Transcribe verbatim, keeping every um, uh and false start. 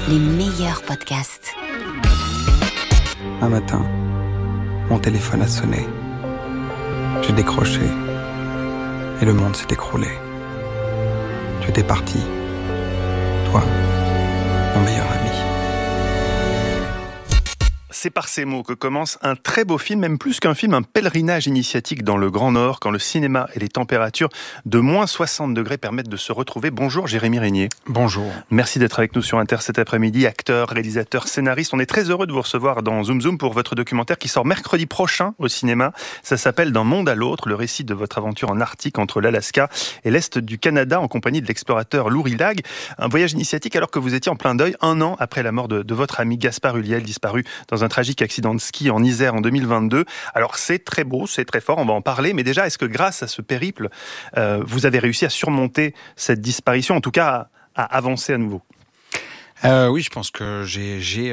les meilleurs podcasts. Un matin, mon téléphone a sonné. J'ai décroché et le monde s'est écroulé. Tu étais parti, toi, mon meilleur ami. C'est par ces mots que commence un très beau film, même plus qu'un film, un pèlerinage initiatique dans le Grand Nord, quand le cinéma et les températures de moins soixante degrés permettent de se retrouver. Bonjour Jérémy Régnier. Bonjour. Merci d'être avec nous sur Inter cet après-midi, acteur, réalisateur, scénariste. On est très heureux de vous recevoir dans Zoom Zoom pour votre documentaire qui sort mercredi prochain au cinéma. Ça s'appelle D'un monde à l'autre, le récit de votre aventure en Arctique entre l'Alaska et l'Est du Canada en compagnie de l'explorateur Lou Rilhac. Un voyage initiatique alors que vous étiez en plein deuil un an après la mort de, de votre ami Gaspard Ulliel, disparu dans un tragique accident de ski en Isère en deux mille vingt-deux. Alors c'est très beau, c'est très fort, on va en parler, mais déjà, est-ce que grâce à ce périple, euh, vous avez réussi à surmonter cette disparition, en tout cas à, à avancer à nouveau ? Euh, oui, je pense que j'ai, j'ai